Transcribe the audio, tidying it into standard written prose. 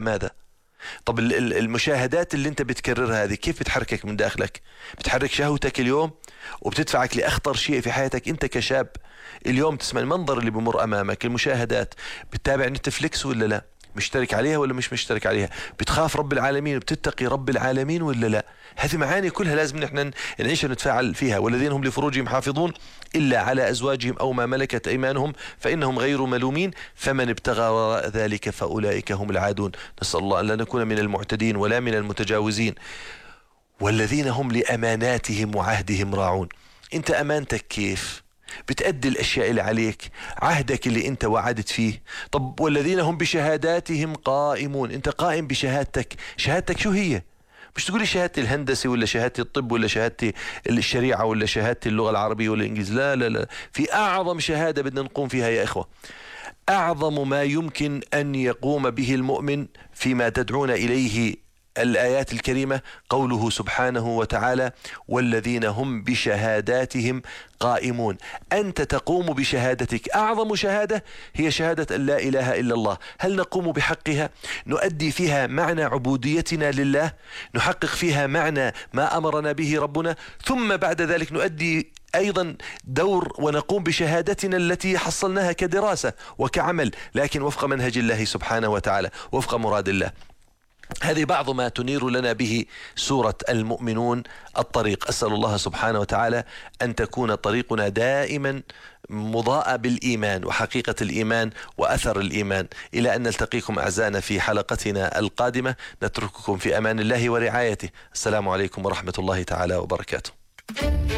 ماذا؟ طب المشاهدات اللي انت بتكررها هذه كيف بتحركك من داخلك؟ بتحرك شهوتك اليوم وبتدفعك لأخطر شيء في حياتك انت كشاب. اليوم تسمع المنظر اللي بمر امامك، المشاهدات، بتتابع نتفليكس ولا لا؟ مشترك عليها ولا مش مشترك عليها؟ بتخاف رب العالمين وبتتقي رب العالمين ولا لا؟ هذه معاني كلها لازم نحن نعيش ونتفاعل فيها. والذين هم لفروجهم حافظون إلا على أزواجهم أو ما ملكت أيمانهم فإنهم غير ملومين فمن ابتغى وراء ذلك فأولئك هم العادون. نسأل الله أن لا نكون من المعتدين ولا من المتجاوزين. والذين هم لأماناتهم وعهدهم راعون. انت أمانتك كيف؟ بتأدي الأشياء اللي عليك، عهدك اللي انت وعدت فيه. طب والذين هم بشهاداتهم قائمون. انت قائم بشهادتك. شهادتك شو هي؟ مش تقولي شهادتي الهندسة ولا شهادتي الطب ولا شهادتي الشريعة ولا شهادتي اللغة العربية ولا الإنجليزية. لا لا لا، في أعظم شهادة بدنا نقوم فيها يا إخوة. أعظم ما يمكن أن يقوم به المؤمن فيما تدعون إليه الآيات الكريمة قوله سبحانه وتعالى والذين هم بشهاداتهم قائمون. أنت تقوم بشهادتك. أعظم شهادة هي شهادة أن لا إله إلا الله. هل نقوم بحقها؟ نؤدي فيها معنى عبوديتنا لله، نحقق فيها معنى ما أمرنا به ربنا، ثم بعد ذلك نؤدي أيضا دور ونقوم بشهادتنا التي حصلناها كدراسة وكعمل، لكن وفق منهج الله سبحانه وتعالى، وفق مراد الله. هذه بعض ما تنير لنا به سورة المؤمنون الطريق. أسأل الله سبحانه وتعالى أن تكون طريقنا دائما مضاءة بالإيمان وحقيقة الإيمان وأثر الإيمان. إلى أن نلتقيكم أعزائنا في حلقتنا القادمة، نترككم في أمان الله ورعايته. السلام عليكم ورحمة الله تعالى وبركاته.